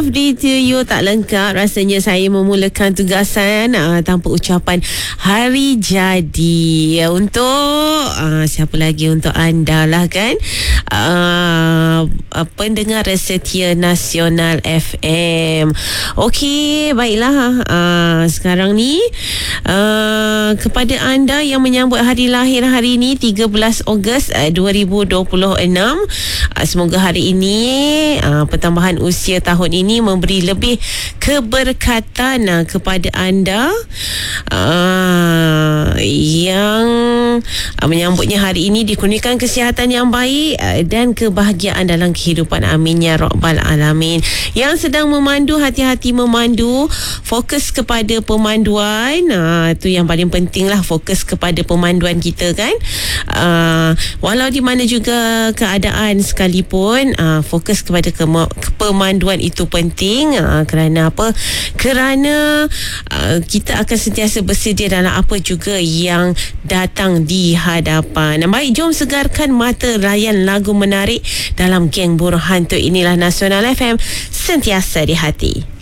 Birthday to you tak lengkap rasanya saya memulakan tugasan tanpa ucapan hari jadi untuk siapa lagi, untuk anda lah kan, pendengar setia Nasional FM. Okey, baiklah, sekarang ni kepada anda yang menyambut hari lahir hari ini 13 Ogos 2026, semoga hari ini pertambahan usia tahun ini memberi lebih keberkatan kepada anda yang menyambutnya hari ini, dikurniakan kesihatan yang baik dan kebahagiaan dalam kehidupan. Amin ya rabbal alamin. Yang sedang memandu, hati-hati memandu, fokus kepada pemanduan, itu yang paling penting lah, fokus kepada pemanduan kita kan. Walau di mana juga keadaan sekalipun, fokus kepada pemanduan itu penting. Kerana apa? Kerana kita akan sentiasa bersedia dalam apa juga yang datang di hadapan. Baik, jom segarkan mata, layan lagu menarik dalam Geng Buruh Hantu. Inilah Nasional FM, sentiasa di hati.